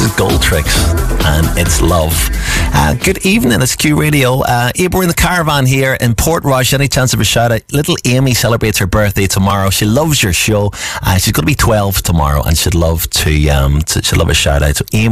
The Gold Tricks, and it's love. Good evening, it's Q Radio. Abe, we're in the caravan here in Portrush. Any chance of a shout out? Little Amy celebrates her birthday tomorrow. She loves your show. She's going to be 12 tomorrow, and she'd love a shout out. So Amy,